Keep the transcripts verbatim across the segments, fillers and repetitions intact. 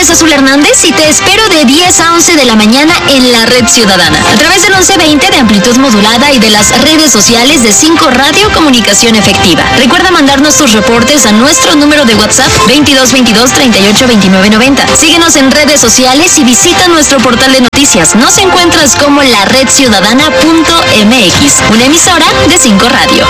es Azul Hernández y te espero de diez a once de la mañana en la Red Ciudadana, a través del once veinte de amplitud modulada y de las redes sociales de cinco Radio Comunicación Efectiva. Recuerda mandarnos tus reportes a nuestro número de WhatsApp veintidós veintidós treinta y ocho veintinueve noventa. Síguenos en redes sociales y visita nuestro portal de noticias. Nos encuentras como la red ciudadana punto m x, una emisora de cinco Radio.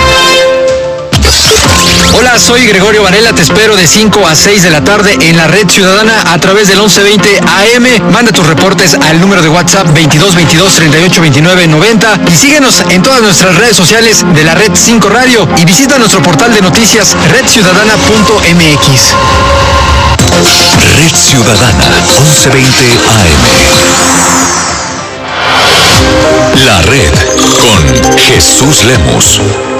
Hola, soy Gregorio Varela, te espero de cinco a seis de la tarde en la Red Ciudadana a través del once veinte A M. Manda tus reportes al número de WhatsApp veintidós veintidós treinta y ocho veintinueve noventa y síguenos en todas nuestras redes sociales de la Red cinco Radio y visita nuestro portal de noticias red ciudadana punto m x. Red Ciudadana, once veinte A M. La Red con Jesús Lemos.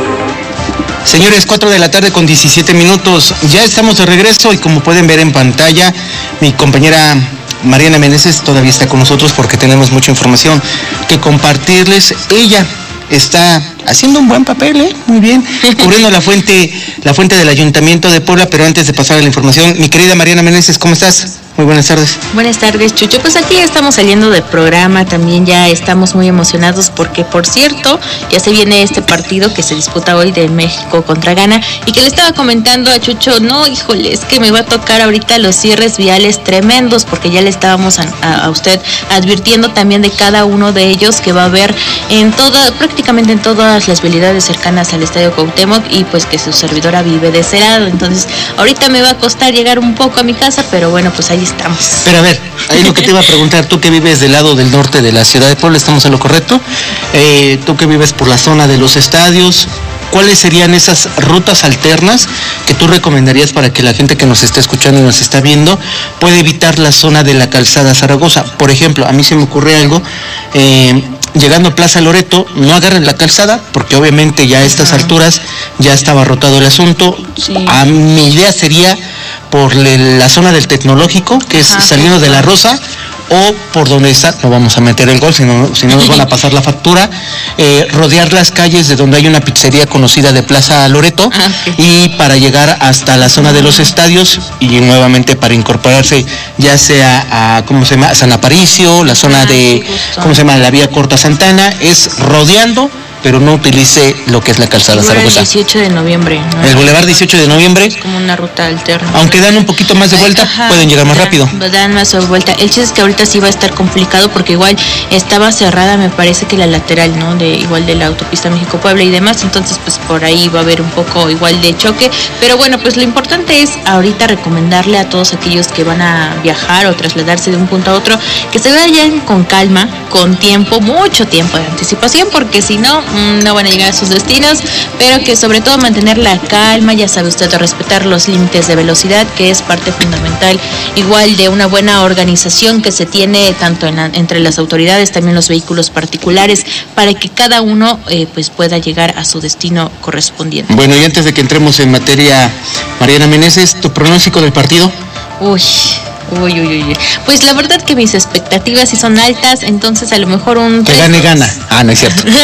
Señores, cuatro de la tarde con diecisiete minutos. Ya estamos de regreso y como pueden ver en pantalla, mi compañera Mariana Meneses todavía está con nosotros porque tenemos mucha información que compartirles. Ella está haciendo un buen papel, ¿eh? Muy bien, cubriendo la fuente, la fuente del Ayuntamiento de Puebla, pero antes de pasar a la información, mi querida Mariana Meneses, ¿cómo estás? Muy buenas tardes. Buenas tardes, Chucho. Pues aquí estamos saliendo del programa, también ya estamos muy emocionados porque, por cierto, ya se viene este partido que se disputa hoy de México contra Ghana y que le estaba comentando a Chucho, no, híjole, es que me va a tocar ahorita los cierres viales tremendos porque ya le estábamos a, a, a usted advirtiendo también de cada uno de ellos que va a haber en toda, prácticamente en todas las vialidades cercanas al Estadio Cuauhtémoc y pues que su servidora vive de ese lado. Entonces, ahorita me va a costar llegar un poco a mi casa, pero bueno, pues ahí estamos. Pero a ver, ahí lo que te iba a preguntar, tú que vives del lado del norte de la ciudad de Puebla, ¿estamos en lo correcto? Eh, tú que vives por la zona de los estadios, ¿cuáles serían esas rutas alternas que tú recomendarías para que la gente que nos está escuchando y nos está viendo pueda evitar la zona de la calzada Zaragoza? Por ejemplo, a mí se me ocurre algo, eh, llegando a Plaza Loreto, no agarren la calzada, porque obviamente ya a estas uh-huh. alturas ya está abarrotado el asunto. Sí. A mi idea sería por la zona del Tecnológico, que es Ajá, saliendo de la Rosa, o por donde está, no vamos a meter el gol, si no, si no nos van a pasar la factura, eh, rodear las calles de donde hay una pizzería conocida de Plaza Loreto, ah, okay. y para llegar hasta la zona de los estadios, y nuevamente para incorporarse ya sea a, ¿cómo se llama?, San Aparicio, la zona ah, de, ¿cómo se llama?, la vía Corta Santana, es rodeando, pero no utilice lo que es la calzada Zaragoza. El dieciocho de noviembre, ¿no? El Boulevard dieciocho de noviembre. Es como una ruta alterna. Aunque dan un poquito más de vuelta, Ajá, pueden llegar más dan, rápido. Dan más de vuelta. El chiste es que ahorita sí va a estar complicado porque igual estaba cerrada, me parece que la lateral, ¿no? De igual de la autopista México-Puebla y demás, entonces pues por ahí va a haber un poco igual de choque. Pero bueno, pues lo importante es ahorita recomendarle a todos aquellos que van a viajar o trasladarse de un punto a otro, que se vayan con calma, con tiempo, mucho tiempo de anticipación, porque si no, no van a llegar a sus destinos, pero que sobre todo mantener la calma, ya sabe usted, respetar los límites de velocidad, que es parte fundamental igual de una buena organización que se tiene tanto en la, entre las autoridades, también los vehículos particulares, para que cada uno eh, pues pueda llegar a su destino correspondiente. Bueno, y antes de que entremos en materia, Mariana Meneses, ¿tu pronóstico del partido? Uy... Uy, uy, uy. Pues la verdad que mis expectativas sí son altas, entonces a lo mejor un... Que gane, gana. Ah, no es cierto. que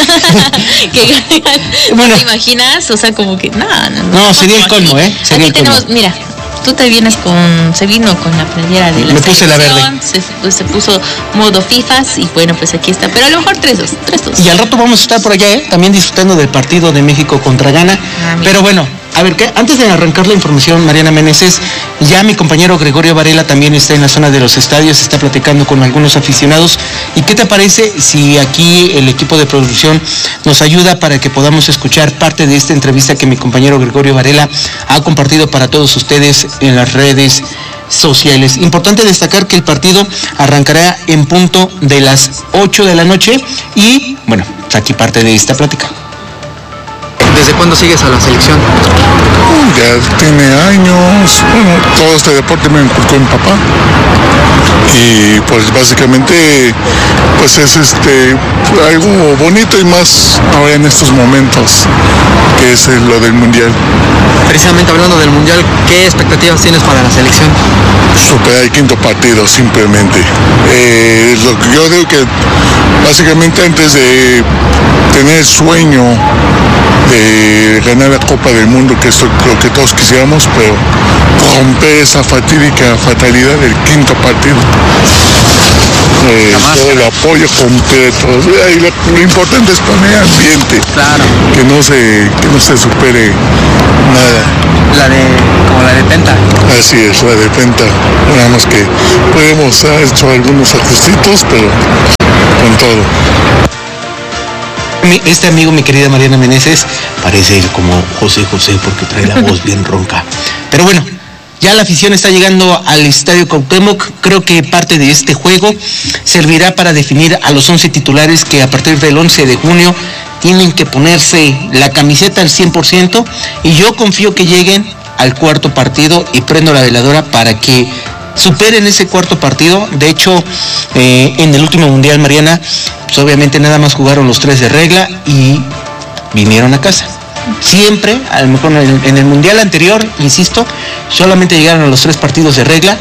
gane, gana. Bueno, ¿te imaginas? O sea, como que... No, no, no, no sería el colmo, ¿eh? Sería Aquí el tenemos, colmo. Mira, tú te vienes con... Se vino con la playera de la... Me puse la verde. Se, pues, se puso modo FIFAs y bueno, pues aquí está. Pero a lo mejor tres dos, tres dos. Y al rato vamos a estar por allá, ¿eh? También disfrutando del partido de México contra Ghana. Ah, pero bueno... A ver, ¿qué? Antes de arrancar la información, Mariana Meneses, ya mi compañero Gregorio Varela también está en la zona de los estadios, está platicando con algunos aficionados. ¿Y qué te parece si aquí el equipo de producción nos ayuda para que podamos escuchar parte de esta entrevista que mi compañero Gregorio Varela ha compartido para todos ustedes en las redes sociales? Importante destacar que el partido arrancará en punto de las ocho de la noche y, bueno, aquí parte de esta plática. ¿Desde cuándo sigues a la selección? Ya tiene años. Bueno, todo este deporte me inculcó mi papá. Y pues básicamente pues es este algo bonito y más ahora en estos momentos, que es lo del mundial. Precisamente hablando del mundial, ¿qué expectativas tienes para la selección? Superar el quinto partido simplemente. Eh, lo que yo digo que básicamente antes de tener el sueño de ganar la Copa del Mundo, que es lo que todos quisiéramos, pero romper esa fatídica fatalidad del quinto partido. Eh, todo el apoyo completo. Y lo, lo importante es poner ambiente. Claro. Que no se, que no se supere nada. La de, como la de Penta. Así es, la de Penta. Nada más que podemos haber hecho algunos ajustitos, pero con todo. Este amigo, mi querida Mariana Meneses, parece como José José porque trae la voz bien ronca. Pero bueno, ya la afición está llegando al Estadio Cuauhtémoc. Creo que parte de este juego servirá para definir a los once titulares que a partir del once de junio tienen que ponerse la camiseta al cien por ciento. Y yo confío que lleguen al cuarto partido y prendo la veladora para que superen ese cuarto partido. De hecho, eh, en el último mundial, Mariana, pues obviamente nada más jugaron los tres de regla y vinieron a casa. Siempre, a lo mejor en el, en el mundial anterior, insisto, solamente llegaron a los tres partidos de regla.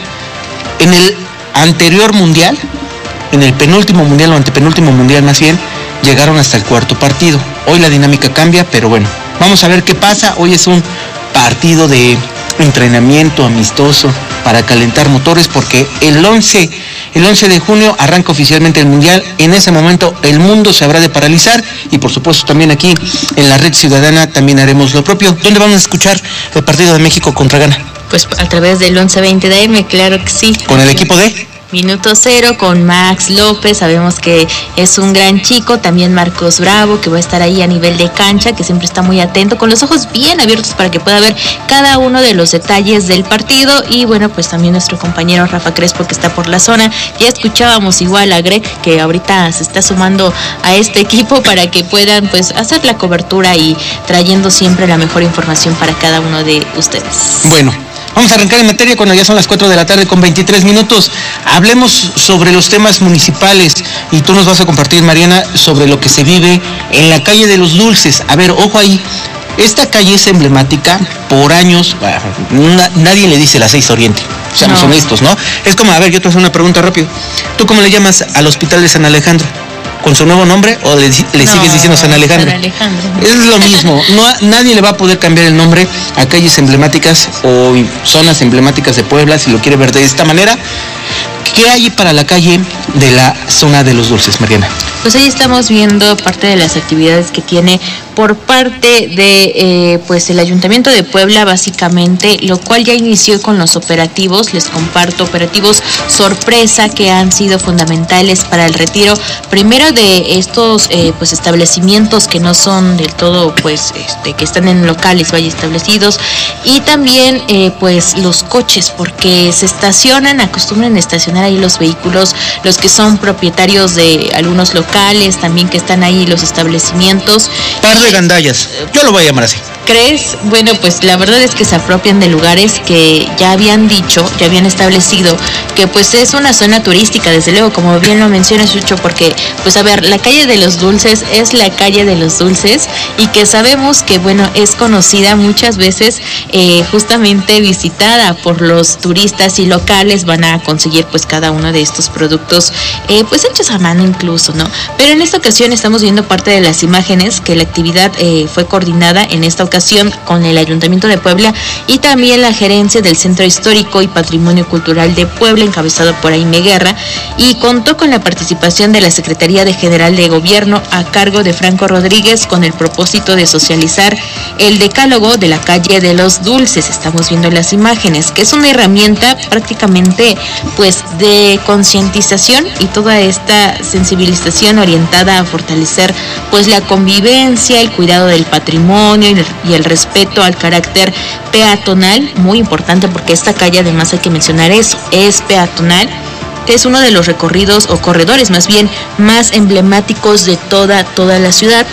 En el anterior mundial, en el penúltimo mundial o antepenúltimo mundial más bien, llegaron hasta el cuarto partido. Hoy la dinámica cambia, pero bueno, vamos a ver qué pasa. Hoy es un partido de entrenamiento amistoso para calentar motores, porque el once, el once de junio arranca oficialmente el mundial. En ese momento el mundo se habrá de paralizar y por supuesto también aquí en la Red Ciudadana también haremos lo propio. ¿Dónde vamos a escuchar el partido de México contra Ghana? Pues a través del once veinte de A M, claro que sí. ¿Con el equipo de? Minuto Cero, con Max López, sabemos que es un gran chico, también Marcos Bravo, que va a estar ahí a nivel de cancha, que siempre está muy atento, con los ojos bien abiertos para que pueda ver cada uno de los detalles del partido. Y bueno, pues también nuestro compañero Rafa Crespo, que está por la zona. Ya escuchábamos igual a Greg, que ahorita se está sumando a este equipo para que puedan pues hacer la cobertura y trayendo siempre la mejor información para cada uno de ustedes. Bueno, vamos a arrancar en materia cuando ya son las cuatro de la tarde con veintitrés minutos. Hablemos sobre los temas municipales y tú nos vas a compartir, Mariana, sobre lo que se vive en la calle de los Dulces. A ver, ojo ahí, esta calle es emblemática por años. Na, nadie le dice la seis Oriente, seamos no. honestos, ¿no? Es como, a ver, yo te voy a hacer una pregunta rápido. ¿Tú cómo le llamas al hospital de San Alejandro? ¿Con su nuevo nombre o le, le no, sigues diciendo San Alejandro? San Alejandro. Es lo mismo, no, nadie le va a poder cambiar el nombre a calles emblemáticas o zonas emblemáticas de Puebla, si lo quiere ver de esta manera. ¿Qué hay para la calle de la zona de los Dulces, Mariana? Pues ahí estamos viendo parte de las actividades que tiene por parte de eh, pues el Ayuntamiento de Puebla, básicamente, lo cual ya inició con los operativos. Les comparto operativos sorpresa que han sido fundamentales para el retiro primero de estos eh, pues establecimientos que no son del todo pues este que están en locales vaya establecidos, y también eh, pues los coches, porque se estacionan, acostumbran a estacionar ahí los vehículos, los que son propietarios de algunos locales también que están ahí los establecimientos. Par de gandallas, yo lo voy a llamar así. ¿Crees? Bueno, pues la verdad es que se apropian de lugares que ya habían dicho, ya habían establecido, que pues es una zona turística, desde luego, como bien lo mencionas, Chucho, porque, pues a ver, la calle de los Dulces es la calle de los Dulces y que sabemos que, bueno, es conocida muchas veces, eh, justamente visitada por los turistas y locales, van a conseguir pues cada uno de estos productos, eh, pues hechos a mano incluso, ¿no? Pero en esta ocasión estamos viendo parte de las imágenes que la actividad eh, fue coordinada en esta ocasión con el Ayuntamiento de Puebla y también la gerencia del Centro Histórico y Patrimonio Cultural de Puebla, encabezado por Aime Guerra, y contó con la participación de la Secretaría de General de Gobierno a cargo de Franco Rodríguez, con el propósito de socializar el decálogo de la calle de los Dulces. Estamos viendo las imágenes, que es una herramienta prácticamente pues de concientización y toda esta sensibilización orientada a fortalecer pues la convivencia, el cuidado del patrimonio y el y el respeto al carácter peatonal, muy importante porque esta calle, además hay que mencionar eso, es peatonal, que es uno de los recorridos o corredores más bien más emblemáticos de toda, toda la ciudad.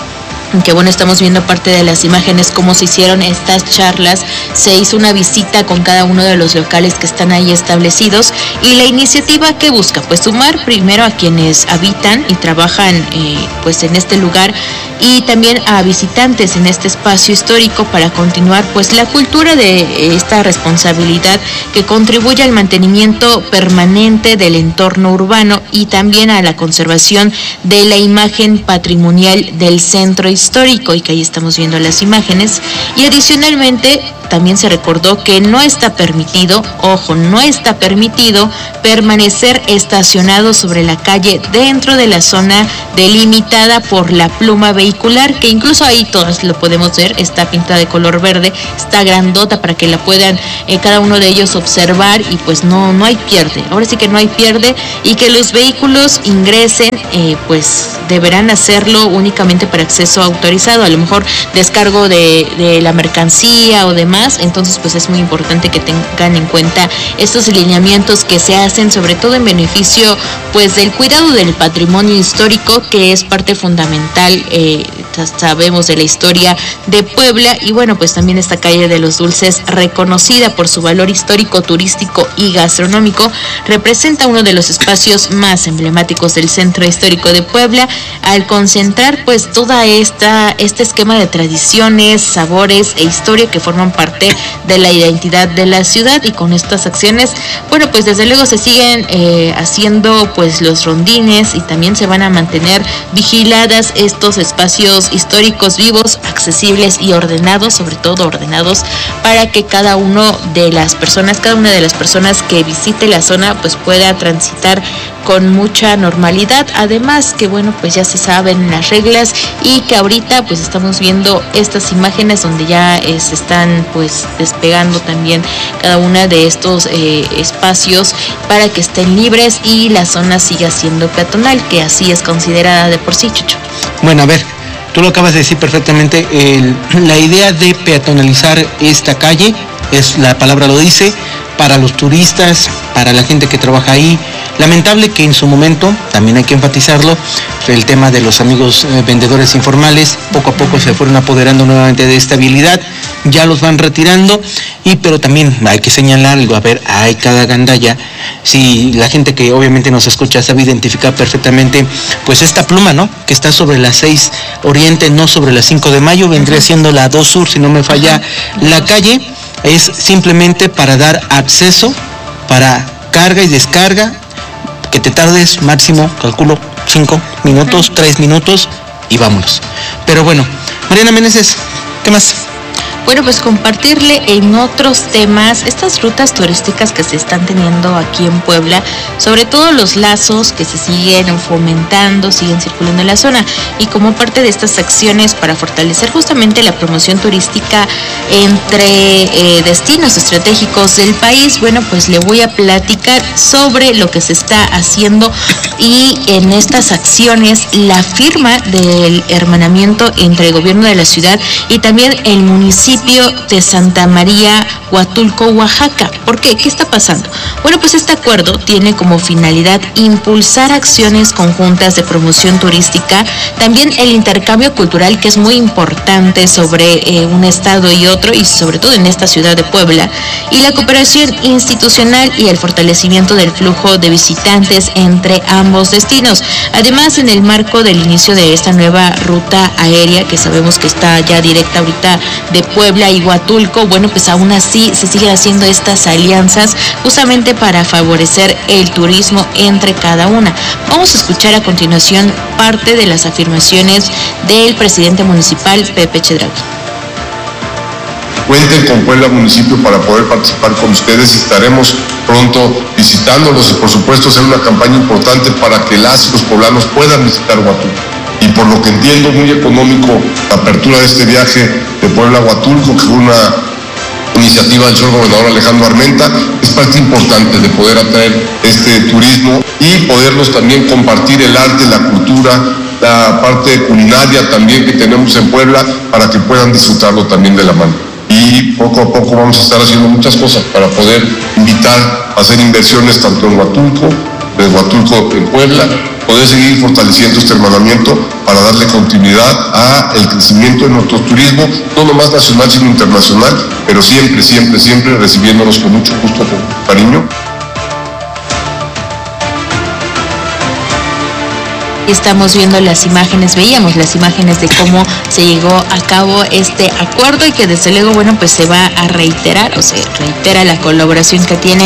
Que bueno, estamos viendo parte de las imágenes, cómo se hicieron estas charlas, se hizo una visita con cada uno de los locales que están ahí establecidos, y la iniciativa que busca, pues sumar primero a quienes habitan y trabajan eh, pues en este lugar, y también a visitantes en este espacio histórico para continuar pues la cultura de esta responsabilidad que contribuye al mantenimiento permanente del entorno urbano y también a la conservación de la imagen patrimonial del centro histórico, y que ahí estamos viendo las imágenes. Y adicionalmente también se recordó que no está permitido, ojo, no está permitido permanecer estacionado sobre la calle dentro de la zona delimitada por la pluma vehicular, que incluso ahí todos lo podemos ver, está pintada de color verde, está grandota para que la puedan eh, cada uno de ellos observar, y pues no, no hay pierde, ahora sí que no hay pierde, y que los vehículos ingresen, eh, pues deberán hacerlo únicamente para acceso autorizado, a lo mejor descargo de, de la mercancía o demás. Entonces pues es muy importante que tengan en cuenta estos lineamientos que se hacen, sobre todo en beneficio pues del cuidado del patrimonio histórico, que es parte fundamental, eh, sabemos, de la historia de Puebla. Y bueno, pues también esta calle de los Dulces, reconocida por su valor histórico, turístico y gastronómico, representa uno de los espacios más emblemáticos del centro histórico de Puebla, al concentrar pues toda esta este esquema de tradiciones, sabores e historia que forman parte de la identidad de la ciudad. Y con estas acciones, bueno, pues desde luego se siguen eh, haciendo pues los rondines, y también se van a mantener vigiladas estos espacios históricos vivos, accesibles y ordenados, sobre todo ordenados, para que cada uno de las personas, cada una de las personas que visite la zona pues pueda transitar con mucha normalidad. Además que bueno, pues ya se saben las reglas, y que ahorita pues estamos viendo estas imágenes donde ya eh, se están pues despegando también cada una de estos eh, espacios para que estén libres y la zona siga siendo peatonal, que así es considerada de por sí, Chucho. Bueno, a ver, tú lo acabas de decir perfectamente, el, la idea de peatonalizar esta calle, es la palabra lo dice, para los turistas, para la gente que trabaja ahí. Lamentable que en su momento, también hay que enfatizarlo, el tema de los amigos eh, vendedores informales, poco a poco se fueron apoderando nuevamente de esta habilidad, ya los van retirando, y pero también hay que señalar algo, a ver, hay cada gandalla, si la gente que obviamente nos escucha sabe identificar perfectamente, pues esta pluma, ¿no?, que está sobre la seis Oriente, no sobre la cinco de mayo, vendría siendo la dos Sur, si no me falla la calle, es simplemente para dar acceso, para carga y descarga, que te tardes máximo, calculo, cinco minutos, tres minutos y vámonos. Pero bueno, Mariana Meneses, ¿qué más? Bueno, pues compartirle en otros temas estas rutas turísticas que se están teniendo aquí en Puebla, sobre todo los lazos que se siguen fomentando, siguen circulando en la zona, y como parte de estas acciones para fortalecer justamente la promoción turística entre eh, destinos estratégicos del país, bueno, pues le voy a platicar sobre lo que se está haciendo, y en estas acciones la firma del hermanamiento entre el gobierno de la ciudad y también el municipio de Santa María Huatulco, Oaxaca. ¿Por qué? ¿Qué está pasando? Bueno, pues este acuerdo tiene como finalidad impulsar acciones conjuntas de promoción turística, también el intercambio cultural, que es muy importante sobre eh, un estado y otro, y sobre todo en esta ciudad de Puebla, y la cooperación institucional y el fortalecimiento del flujo de visitantes entre ambos destinos. Además, en el marco del inicio de esta nueva ruta aérea, que sabemos que está ya directa ahorita de Puebla y Huatulco, bueno, pues aún así se siguen haciendo estas alianzas justamente para favorecer el turismo entre cada una. Vamos a escuchar a continuación parte de las afirmaciones del presidente municipal, Pepe Chedraui. Cuenten con Puebla Municipio para poder participar con ustedes, y estaremos pronto visitándolos, y por supuesto hacer una campaña importante para que las y los poblanos puedan visitar Huatulco. Y por lo que entiendo, muy económico la apertura de este viaje de Puebla a Huatulco, que fue una iniciativa del señor gobernador Alejandro Armenta, es parte importante de poder atraer este turismo y poderlos también compartir el arte, la cultura, la parte culinaria también que tenemos en Puebla, para que puedan disfrutarlo también de la mano. Y poco a poco vamos a estar haciendo muchas cosas para poder invitar a hacer inversiones tanto en Huatulco, de Huatulco en Puebla, poder seguir fortaleciendo este hermanamiento para darle continuidad a el crecimiento de nuestro turismo, no nomás nacional sino internacional, pero siempre, siempre, siempre recibiéndonos con mucho gusto, con cariño. Estamos viendo las imágenes, veíamos las imágenes de cómo se llegó a cabo este acuerdo, y que desde luego, bueno, pues se va a reiterar, o se reitera la colaboración que tienen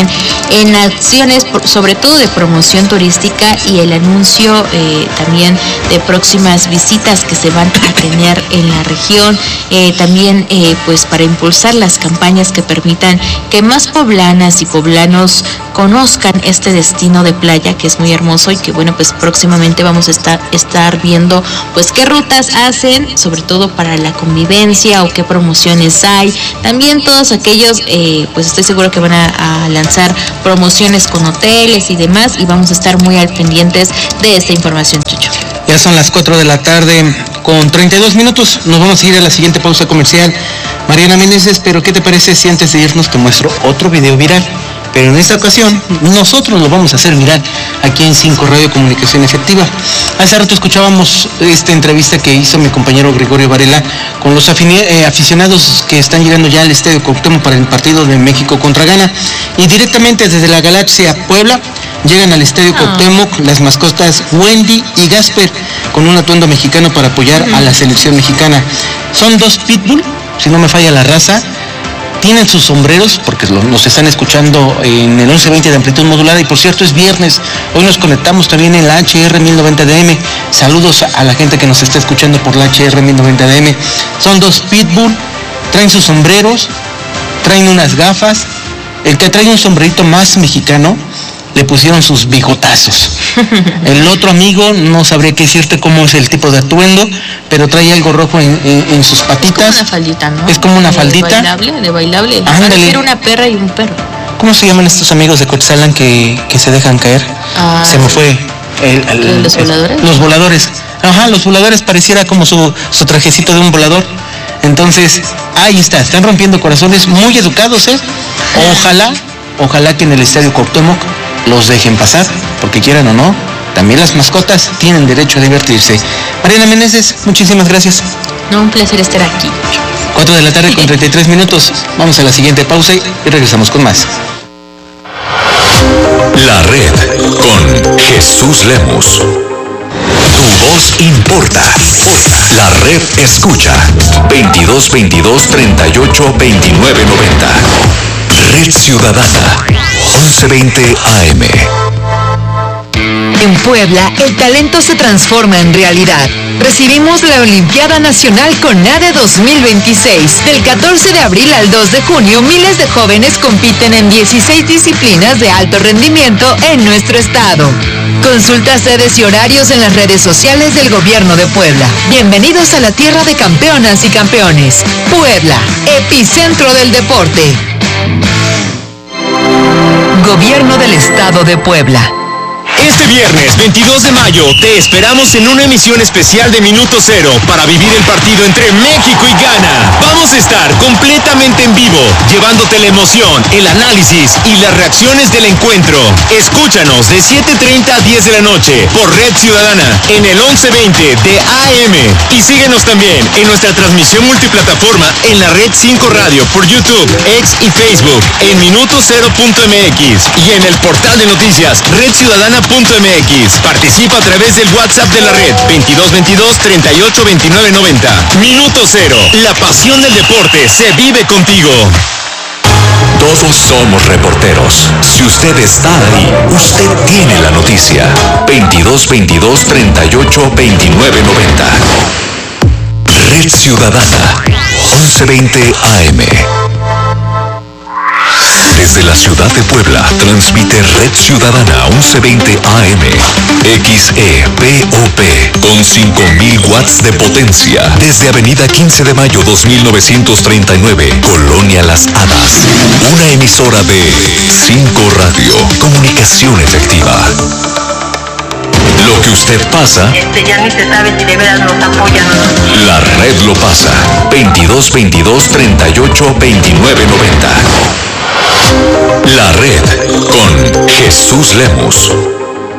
en acciones sobre todo de promoción turística y el anuncio eh, también de próximas visitas que se van a tener en la región, eh, también eh, pues para impulsar las campañas que permitan que más poblanas y poblanos conozcan este destino de playa que es muy hermoso y que bueno pues próximamente vamos a estar, estar viendo pues qué rutas hacen, sobre todo para la convivencia o qué promociones hay, también todos aquellos eh, pues estoy seguro que van a, a lanzar promociones con hoteles y demás y vamos a estar muy al pendientes de esta información, Chucho. Ya son las cuatro de la tarde con treinta y dos minutos, nos vamos a ir a la siguiente pausa comercial. Mariana Meneses, pero ¿qué te parece si antes de irnos te muestro otro video viral? Pero en esta ocasión nosotros lo vamos a hacer viral aquí en cinco Radio Comunicación Efectiva. Hace rato escuchábamos esta entrevista que hizo mi compañero Gregorio Varela con los aficionados que están llegando ya al Estadio Cuauhtémoc para el partido de México contra Ghana. Y directamente desde la Galaxia Puebla llegan al Estadio Cuauhtémoc las mascotas Wendy y Gasper con un atuendo mexicano para apoyar uh-huh. a la selección mexicana. Son dos pitbull, si no me falla la raza. Tienen sus sombreros porque nos están escuchando en el once veinte de amplitud modulada y por cierto es viernes, hoy nos conectamos también en la H R mil noventa D M. Saludos a la gente que nos está escuchando por la H R mil noventa D M. Son dos pitbull, traen sus sombreros, traen unas gafas. El que trae un sombrerito más mexicano le pusieron sus bigotazos. El otro amigo no sabría qué decirte cómo es el tipo de atuendo, pero trae algo rojo en, en, en sus patitas. Es como una faldita, ¿no? Es como una de faldita. Bailable, de bailable. Parece una perra y un perro. ¿Cómo se llaman estos amigos de Coetzalan que, que se dejan caer? Ah, se me fue. El, el, ¿Los voladores? El, los voladores. Ajá, los voladores pareciera como su, su trajecito de un volador. Entonces, ahí está, están rompiendo corazones, muy educados, ¿eh? Ojalá, ojalá que en el Estadio Cuauhtémoc los dejen pasar, porque quieran o no, también las mascotas tienen derecho a divertirse. Mariana Meneses, muchísimas gracias. No, un placer estar aquí. cuatro de la tarde con treinta y tres minutos. Vamos a la siguiente pausa y regresamos con más. La Red con Jesús Lemos. Tu voz importa. La Red escucha. veintidós veintidós treinta y ocho veintinueve noventa. Red Ciudadana. once veinte A M. En Puebla, el talento se transforma en realidad. Recibimos la Olimpiada Nacional CONADE dos mil veintiséis. Del catorce de abril al dos de junio, miles de jóvenes compiten en dieciséis disciplinas de alto rendimiento en nuestro estado. Consulta sedes y horarios en las redes sociales del Gobierno de Puebla. Bienvenidos a la tierra de campeonas y campeones. Puebla, epicentro del deporte. Gobierno del Estado de Puebla. Este viernes veintidós de mayo te esperamos en una emisión especial de Minuto Cero para vivir el partido entre México y Ghana. Vamos a estar completamente en vivo, llevándote la emoción, el análisis y las reacciones del encuentro. Escúchanos de siete treinta a diez de la noche por Red Ciudadana en el once veinte de A M y síguenos también en nuestra transmisión multiplataforma en la Red cinco Radio por YouTube, X y Facebook en minuto cero punto m x y en el portal de noticias red ciudadana punto m x. Participa a través del WhatsApp de la red veintidós veintidós treinta y ocho veintinueve noventa. Minuto Cero, la pasión del deporte se vive contigo. Todos somos reporteros. Si usted está ahí, usted tiene la noticia. veintidós veintidós treinta y ocho veintinueve noventa. Red Ciudadana, once veinte A M. Desde la ciudad de Puebla, transmite Red Ciudadana once veinte A M, X E P O P, con cinco mil watts de potencia, desde Avenida quince de mayo dos mil novecientos treinta y nueve, Colonia Las Hadas. Una emisora de cinco Radio, comunicación efectiva. Lo que usted pasa, este ya ni se sabe si de veras nos apoyan o no. La Red lo pasa, veintidós veintidós treinta y ocho veintinueve noventa. La Red con Jesús Lemos.